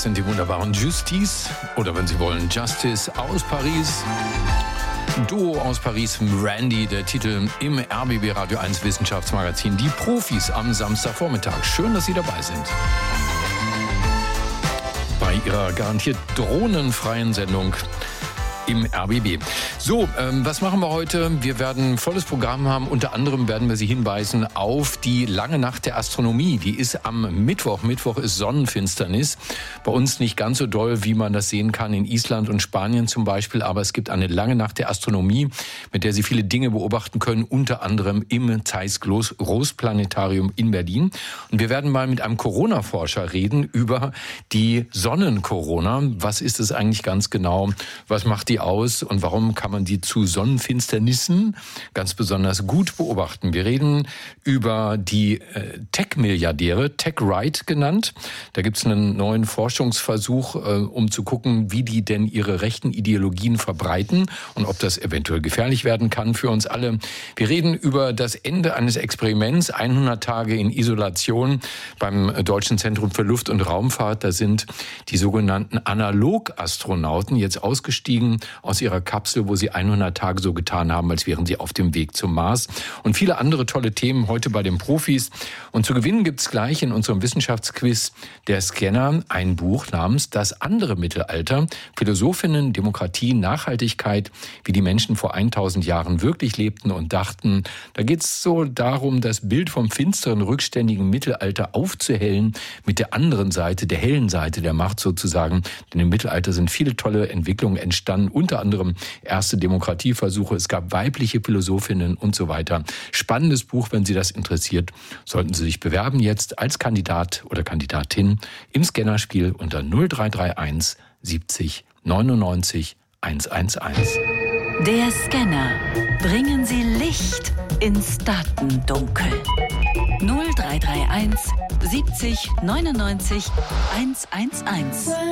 sind die wunderbaren Justice oder wenn Sie wollen Justice aus Paris. Duo aus Paris, Randy, der Titel im RBB Radio 1 Wissenschaftsmagazin. Die Profis am Samstagvormittag. Schön, dass Sie dabei sind. Bei Ihrer garantiert drohnenfreien Sendung im RBB. So, was machen wir heute? Wir werden ein volles Programm haben. Unter anderem werden wir Sie hinweisen auf die lange Nacht der Astronomie. Die ist am Mittwoch. Mittwoch ist Sonnenfinsternis. Bei uns nicht ganz so doll, wie man das sehen kann in Island und Spanien zum Beispiel. Aber es gibt eine lange Nacht der Astronomie, mit der Sie viele Dinge beobachten können. Unter anderem im Zeiss-Groß-Planetarium in Berlin. Und wir werden mal mit einem Corona-Forscher reden über die Sonnen-Corona. Was ist es eigentlich ganz genau? Was macht die aus und warum kann man die zu Sonnenfinsternissen ganz besonders gut beobachten? Wir reden über die Tech-Milliardäre, Tech-Right genannt. Da gibt es einen neuen Forschungsversuch, um zu gucken, wie die denn ihre rechten Ideologien verbreiten und ob das eventuell gefährlich werden kann für uns alle. Wir reden über das Ende eines Experiments, 100 Tage in Isolation beim Deutschen Zentrum für Luft- und Raumfahrt. Da sind die sogenannten Analog-Astronauten jetzt ausgestiegen aus ihrer Kapsel, wo sie 100 Tage so getan haben, als wären sie auf dem Weg zum Mars. Und viele andere tolle Themen heute bei den Profis. Und zu gewinnen gibt es gleich in unserem Wissenschaftsquiz der Scanner ein Buch namens Das andere Mittelalter. Philosophinnen, Demokratie, Nachhaltigkeit, wie die Menschen vor 1000 Jahren wirklich lebten und dachten. Da geht es so darum, das Bild vom finsteren, rückständigen Mittelalter aufzuhellen mit der anderen Seite, der hellen Seite der Macht sozusagen. Denn im Mittelalter sind viele tolle Entwicklungen entstanden, unter anderem erste Demokratieversuche, es gab weibliche Philosophinnen und so weiter. Spannendes Buch, wenn Sie das interessiert, sollten Sie sich bewerben jetzt als Kandidat oder Kandidatin im Scannerspiel unter 0331 70 99 111. Der Scanner. Bringen Sie Licht ins Datendunkel. 0331 70 99 111.